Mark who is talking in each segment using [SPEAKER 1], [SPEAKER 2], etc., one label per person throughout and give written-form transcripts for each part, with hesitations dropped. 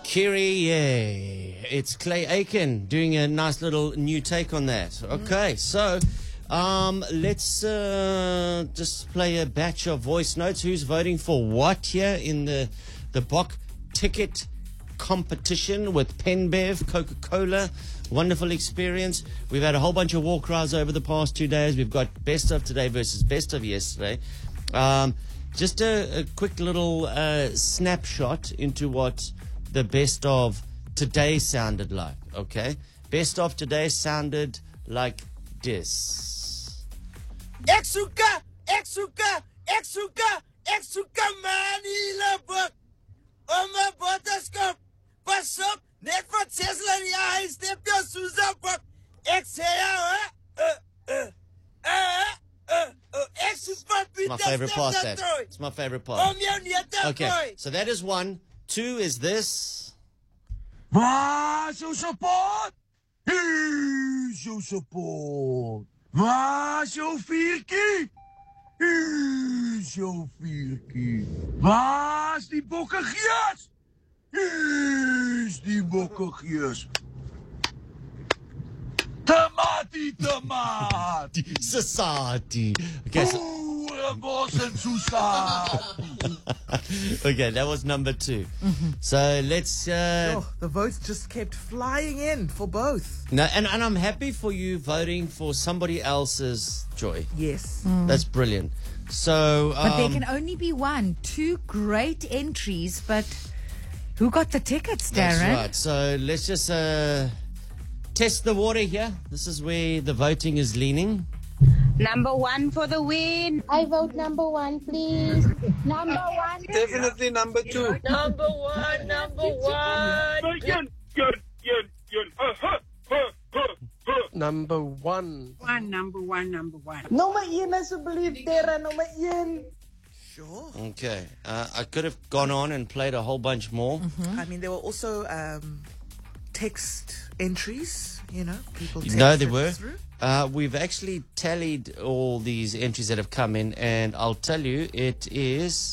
[SPEAKER 1] Kyrie, it's Clay Aiken doing a nice little new take on that. Okay, so let's just play a batch of voice notes. Who's voting for what here in the Bok ticket competition with Penbev, Coca-Cola? Wonderful experience. We've had a whole bunch of war cries over the past 2 days. We've got best of today versus best of yesterday. Just a quick little snapshot into what the best of today sounded like, okay? Best of today sounded like this.
[SPEAKER 2] Exuka, Manila, my butterscotch, pas op, net van Tesla in die huis, step jou Susan Bok,
[SPEAKER 1] My favorite part, that. It's my favorite part. Okay, so that is one. Two is this.
[SPEAKER 2] Waar jou support? Here's your support. Waar's jou vierkie? Here's your vierkie. Waar's die bokkigjes? Here's die bokkigjes. Tomati.
[SPEAKER 1] Society. Okay, so okay, that was number two. So let's.
[SPEAKER 3] The votes just kept flying in for both.
[SPEAKER 1] No, and I'm happy for you voting for somebody else's Joy.
[SPEAKER 3] Yes.
[SPEAKER 1] That's brilliant. So,
[SPEAKER 4] but there can only be one. Two great entries, but who got the tickets, Darren?
[SPEAKER 1] That's right. So let's just test the water here. This is where the voting is leaning.
[SPEAKER 5] Number one for the win.
[SPEAKER 6] I vote number one, please. Number one.
[SPEAKER 2] Definitely number two.
[SPEAKER 5] Number one.
[SPEAKER 2] Number one.
[SPEAKER 5] Number one.
[SPEAKER 6] Nummer 1 alsjeblieft, Darren. Nummer 1.
[SPEAKER 3] Sure.
[SPEAKER 1] Okay. I could have gone on and played a whole bunch more.
[SPEAKER 3] I mean, there were also text entries, you know, people texted
[SPEAKER 1] No, there were.
[SPEAKER 3] through.
[SPEAKER 1] We've actually tallied all these entries that have come in, and I'll tell you, it is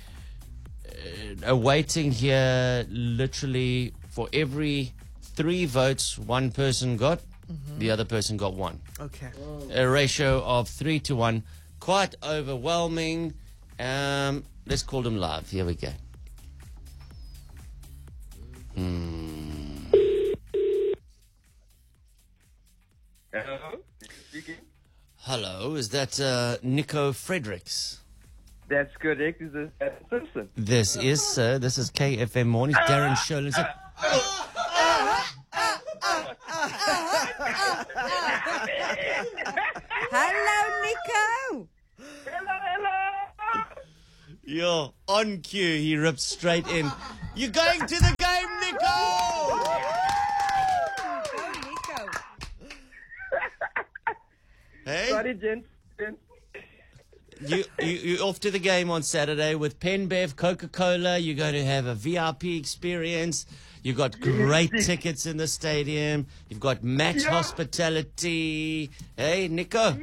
[SPEAKER 1] awaiting here literally for every 3 votes one person got, the other person got 1.
[SPEAKER 3] Okay.
[SPEAKER 1] A ratio of 3 to 1. Quite overwhelming. Let's call them live. Here we go.
[SPEAKER 7] Hello, speaking.
[SPEAKER 1] Hello, is that Nico Fredericks?
[SPEAKER 7] That's correct. Is this Simpson?
[SPEAKER 1] This is, sir. This is KFM Mornings. Darren Sherlin.
[SPEAKER 4] Hello, Nico.
[SPEAKER 7] Hello.
[SPEAKER 1] Yo, on cue, he ripped straight in. You're going to the game, Nico!
[SPEAKER 4] Go, Nico.
[SPEAKER 1] Hey?
[SPEAKER 7] Sorry, gents.
[SPEAKER 1] You're off to the game on Saturday with Penbev, Coca-Cola. You're going to have a VIP experience. You've got great tickets in the stadium. You've got match hospitality. Hey, Nico.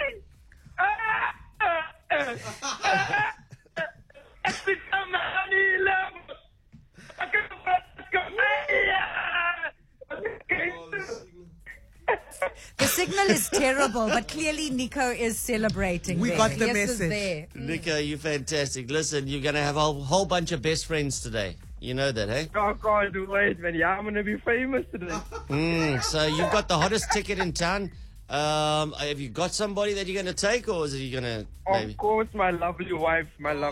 [SPEAKER 4] The signal is terrible, but clearly Nico is celebrating.
[SPEAKER 3] We
[SPEAKER 4] there.
[SPEAKER 3] got the
[SPEAKER 4] Yes is
[SPEAKER 3] message.
[SPEAKER 4] there.
[SPEAKER 1] Nico, you're fantastic. Listen, you're going to have a whole bunch of best friends today. You know that, hey?
[SPEAKER 7] I can't wait, man. Yeah, I'm going to be famous today.
[SPEAKER 1] So you've got the hottest ticket in town. Have you got somebody that you're going to take, or is it you going to maybe?
[SPEAKER 7] Of course, my lovely wife.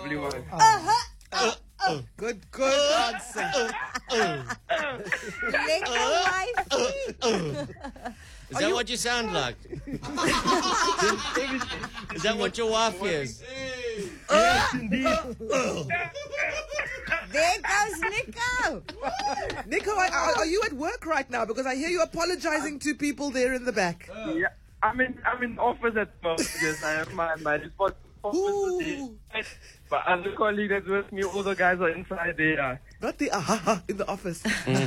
[SPEAKER 3] Good answer.
[SPEAKER 4] Nico, wife.
[SPEAKER 1] Is that what you sound like? Is that what your wife hears?
[SPEAKER 7] Yes, indeed.
[SPEAKER 4] There goes Nico.
[SPEAKER 3] Nico, are you at work right now? Because I hear you apologizing to people there in the back.
[SPEAKER 7] Yeah, I'm in office at the moment. Yes, I have my responsibility. But other colleague that's with me, all the guys are inside there.
[SPEAKER 3] Not the in the office.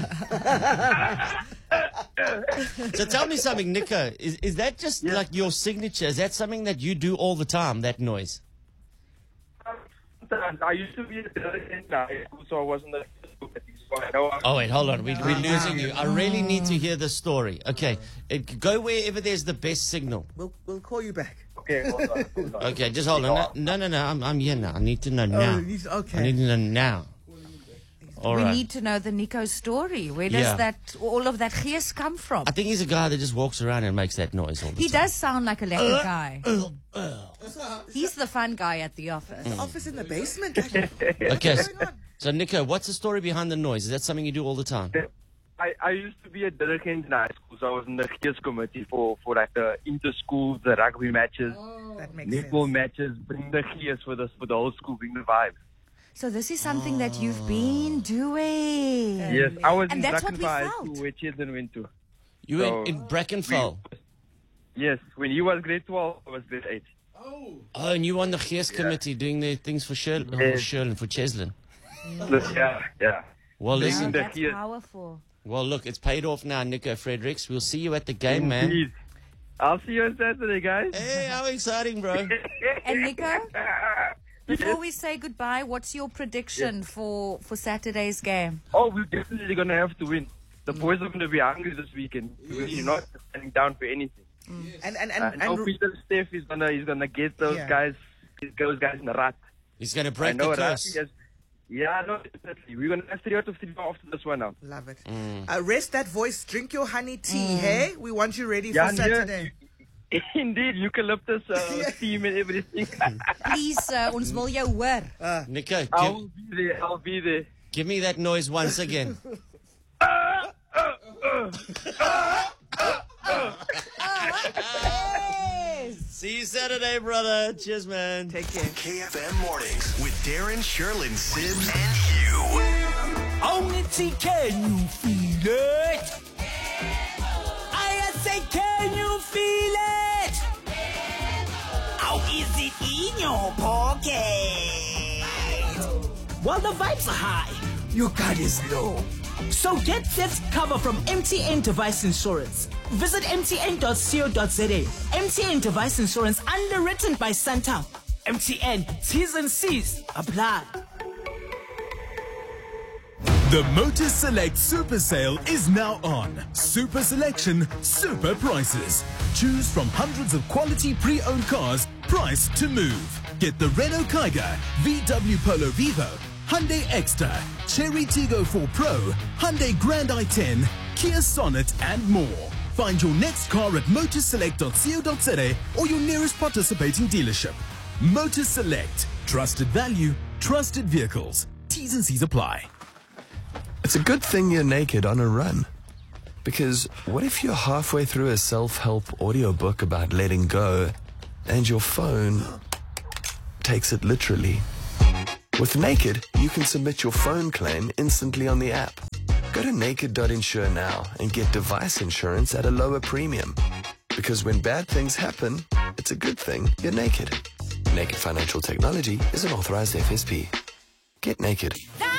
[SPEAKER 1] So tell me something, Nico. Is that just like your signature? Is that something that you do all the time, that noise?
[SPEAKER 7] Sometimes I used to be a director, so I wasn't a I know.
[SPEAKER 1] Oh, wait, hold on. We're losing you. I really need to hear the story. Okay. Go wherever there's the best signal.
[SPEAKER 3] We'll call you back.
[SPEAKER 7] Okay, hold on.
[SPEAKER 1] Okay, just hold on. No. I'm here now. I need to know now.
[SPEAKER 3] Okay.
[SPEAKER 1] I need to know now. All
[SPEAKER 4] We
[SPEAKER 1] right.
[SPEAKER 4] need to know the Nico story. Where does all of that gees come from?
[SPEAKER 1] I think he's a guy that just walks around and makes that noise all the
[SPEAKER 4] He
[SPEAKER 1] time.
[SPEAKER 4] does sound like a lekker guy. He's the fun guy at the office.
[SPEAKER 3] Office in the basement.
[SPEAKER 1] Okay. So, Nico, what's the story behind the noise? Is that something you do all the time?
[SPEAKER 7] I used to be a dirigent in high school, so I was in the Gears committee for like the inter-school, the rugby matches,
[SPEAKER 3] That makes
[SPEAKER 7] netball
[SPEAKER 3] sense.
[SPEAKER 7] matches, bring the Gears for the whole school, bring the vibe.
[SPEAKER 4] So this is something that you've been doing.
[SPEAKER 7] Yes, I was
[SPEAKER 4] And
[SPEAKER 7] in
[SPEAKER 4] that's what we
[SPEAKER 7] Brackenfell High
[SPEAKER 4] felt.
[SPEAKER 7] School where Children went to.
[SPEAKER 1] You
[SPEAKER 7] So,
[SPEAKER 1] in Brackenfell.
[SPEAKER 7] Yes, when he was grade 12, I was grade 8.
[SPEAKER 1] Oh, and you on the Gears committee doing the things for Sherlin, for Cheslin.
[SPEAKER 7] Yeah.
[SPEAKER 1] Well,
[SPEAKER 4] Oh,
[SPEAKER 1] listen.
[SPEAKER 7] the
[SPEAKER 4] that's
[SPEAKER 7] Gears.
[SPEAKER 4] powerful.
[SPEAKER 1] Well, look, it's paid off now, Nico Fredericks. We'll see you at the game, man.
[SPEAKER 7] Indeed. I'll see you on Saturday, guys.
[SPEAKER 1] Hey, how exciting, bro.
[SPEAKER 4] And Nico, before we say goodbye, what's your prediction for Saturday's game?
[SPEAKER 7] Oh, we're definitely going to have to win. The boys are going to be hungry this weekend. We're not standing down for anything.
[SPEAKER 3] And
[SPEAKER 7] Peter Steph is gonna get those guys in the rut.
[SPEAKER 1] He's going to
[SPEAKER 7] I
[SPEAKER 1] break
[SPEAKER 7] know
[SPEAKER 1] the curse.
[SPEAKER 7] Rafi has. Yeah, no, definitely. We're gonna have 3 out of 3 after this one now.
[SPEAKER 3] love it. Rest that voice. Drink your honey tea. Hey, we want you ready for
[SPEAKER 7] Yeah,
[SPEAKER 3] Saturday.
[SPEAKER 7] Indeed, eucalyptus steam and everything.
[SPEAKER 4] Please, ons wil jou hoor.
[SPEAKER 1] Nico,
[SPEAKER 7] I'll be there.
[SPEAKER 1] give me that noise once again. See you Saturday, brother. Cheers, man.
[SPEAKER 3] Take care.
[SPEAKER 8] KFM Mornings with Darren, Sherlin, Sims, and Hugh.
[SPEAKER 2] Only can you feel it? I say, can you feel it? How is it in your pocket? While the vibes are high, your card is low. So get theft cover from MTN Device Insurance. Visit mtn.co.za. MTN Device Insurance, underwritten by Santam. MTN, T's and C's apply.
[SPEAKER 9] The Motor Select Super Sale is now on. Super selection, super prices. Choose from hundreds of quality pre-owned cars priced to move. Get the Renault Kiger, VW Polo Vivo, Hyundai Exter, Cherry Tiggo 4 Pro, Hyundai Grand i10, Kia Sonet, and more. Find your next car at motorselect.co.za or your nearest participating dealership. Motor Select. Trusted value, trusted vehicles. T's and C's apply.
[SPEAKER 10] It's a good thing you're naked on a run. Because what if you're halfway through a self-help audiobook about letting go and your phone takes it literally? With Naked, you can submit your phone claim instantly on the app. Go to naked.insure now and get device insurance at a lower premium. Because when bad things happen, it's a good thing you're naked. Naked Financial Technology is an authorized FSP. Get naked.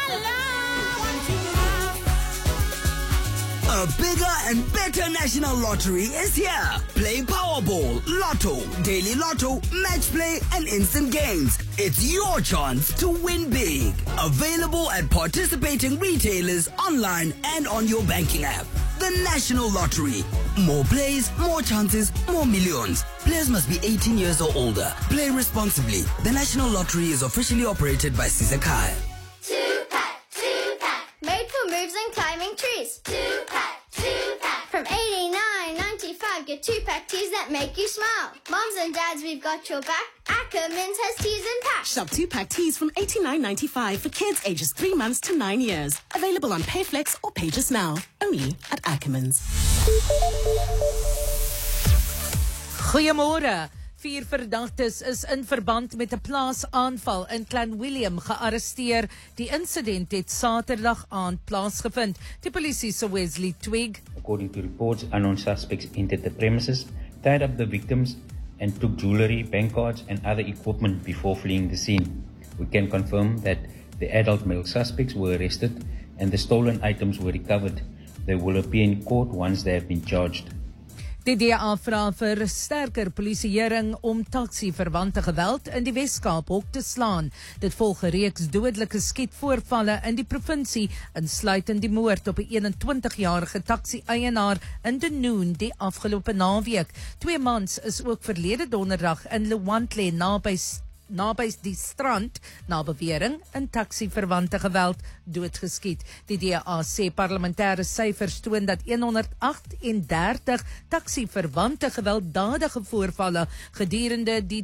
[SPEAKER 2] A bigger and better national lottery is here. Play Powerball, Lotto, Daily Lotto, Match Play, and Instant Games. It's your chance to win big. Available at participating retailers, online, and on your banking app. The National Lottery. More plays, more chances, more millions. Players must be 18 years or older. Play responsibly. The National Lottery is officially operated by Sisakai.
[SPEAKER 11] Two-pack, made for moves and climbing trees. Two-pack. From 89.95, get two-pack tees that make you smile. Moms and dads, we've got your back. Ackermans has tees and packs.
[SPEAKER 12] Shop two-pack tees from $89.95 for kids ages 3 months to 9 years. Available on Payflex or Pages Now. Only at Ackermans.
[SPEAKER 13] Goeiemôre. 4 verdagtes is in verband met 'n plaasaanval in Clanwilliam gearresteer. Die insident het Saterdag aand plaasgevind. Die polisie se Wesley Twig.
[SPEAKER 14] According to reports, unknown suspects entered the premises, tied up the victims, and took jewelry, bank cards, and other equipment before fleeing the scene. We can confirm that the adult male suspects were arrested and the stolen items were recovered. They will appear in court once they have been charged.
[SPEAKER 13] Die DA vra vir sterker polisieering om taxi-verwante geweld in die Wes-Kaap hok te slaan. Dit volg 'n reeks dodelike skietvoorvalle in die provinsie, insluitend die moord op 'n 21-jarige taxi-eienaar in Dunoon die afgelope naweek. 2 mans is ook verlede donderdag in Lewandle naby die strand, na bewering, in taxi-verwante geweld doodgeskiet. Die DA sê parlementêre syfers toon dat 138 taxi-verwante gewelddadige voorvalle gedurende die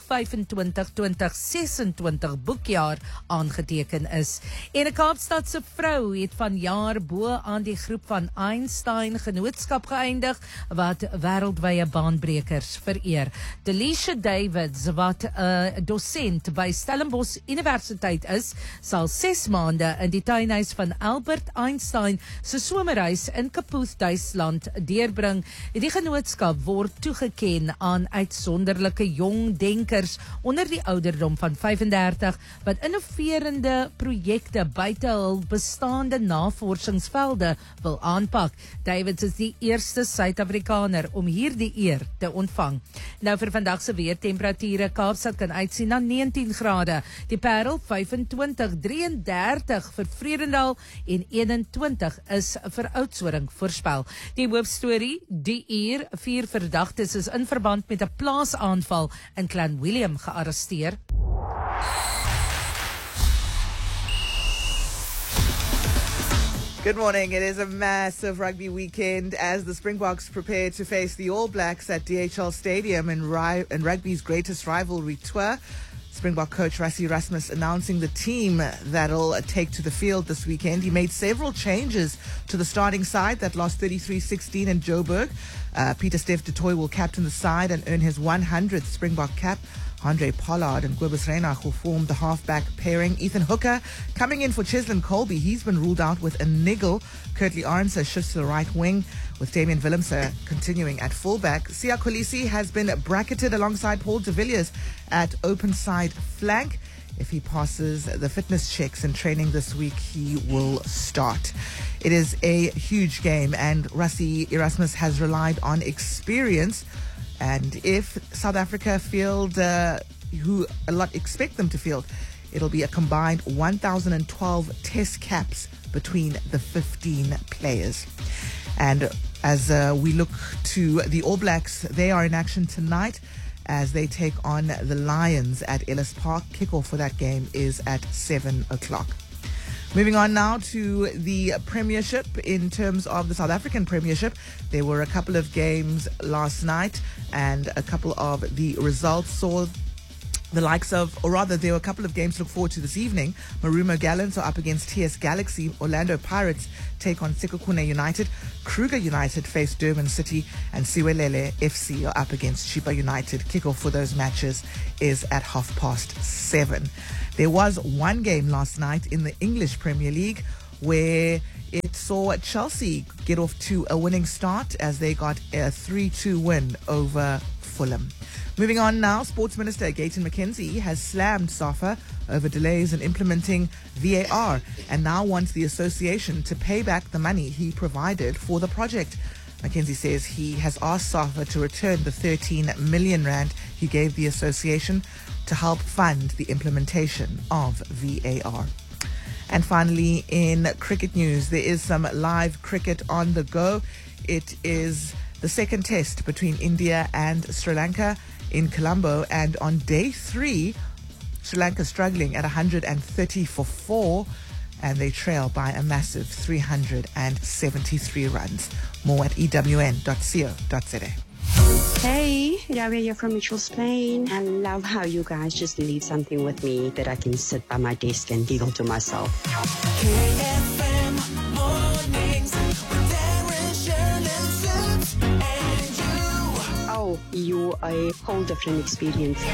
[SPEAKER 13] 2025-2026 boekjaar aangeteken is. En 'n Kaapstadse vrou het vanjaar bo aan die groep van Einstein Genootskap geëindig, wat wêreldwye baanbrekers vereer. Delisha Davids, wat dosent by Stellenbosch Universiteit is, sal 6 maande in die tuinhuis van Albert Einstein se somerhuis in Kapooth, Duitsland deurbring. Die genootskap word toegeken aan uitsonderlike jong denkers onder die ouderdom van 35 wat innoverende projekte buite hul bestaande navorsingsvelde wil aanpak. Davids is die eerste Suid-Afrikaner om hierdie eer te ontvang. Nou vir vandag se weer temperature, Kaapstad kan uitsien na 19 grade, die Parel 25, 33 vir Vredendal en 21 is vir Oudtshoorn voorspel. Die hoofstorie, die uur, 4 verdagtes is in verband met 'n plaasaanval in Clanwilliam gearresteer.
[SPEAKER 3] Good morning. It is a massive rugby weekend as the Springboks prepare to face the All Blacks at DHL Stadium in rugby's greatest rivalry tour. Springbok coach Rassie Erasmus announcing the team that'll take to the field this weekend. He made several changes to the starting side that lost 33-16 in Joburg. Peter Steph du Toit will captain the side and earn his 100th Springbok cap. Andre Pollard and Kobus Reinach will form the halfback pairing. Ethan Hooker coming in for Cheslin Colby. He's been ruled out with a niggle. Kurtley Arnser shifts to the right wing with Damian Willemse continuing at fullback. Siya Kolisi has been bracketed alongside Paul de Villiers at open side flank. If he passes the fitness checks in training this week, he will start. It is a huge game and Rassie Erasmus has relied on experience. And if South Africa field, who a lot expect them to field, it'll be a combined 1,012 test caps between the 15 players. And as we look to the All Blacks, they are in action tonight as they take on the Lions at Ellis Park. Kickoff for that game is at 7 o'clock. Moving on now to the Premiership. In terms of the South African Premiership, there were a couple of games last night and a couple of the results saw the likes of, or rather there were a couple of games to look forward to this evening. Marumo Gallants are up against TS Galaxy. Orlando Pirates take on Sekhukhune United. Kruger United face Durban City, and Siwelele FC are up against Chipa United. Kickoff for those matches is at 7:30. There was one game last night in the English Premier League where it saw Chelsea get off to a winning start as they got a 3-2 win over Fulham. Moving on now, Sports Minister Gayton McKenzie has slammed SAFA over delays in implementing VAR and now wants the association to pay back the money he provided for the project. McKenzie says he has asked SAFA to return the 13 million rand he gave the association to help fund the implementation of VAR. And finally, in cricket news, there is some live cricket on the go. It is the second test between India and Sri Lanka in Colombo, and on day 3, Sri Lanka struggling at 130 for 4, and they trail by a massive 373 runs. More at ewn.co.za.
[SPEAKER 15] Hey, Rabia here from Mitchell's Plain. I love how you guys just leave something with me that I can sit by my desk and giggle to myself.
[SPEAKER 16] KFM mornings with Darren, Shirley, Sims, and you.
[SPEAKER 15] Oh, you a whole different experience.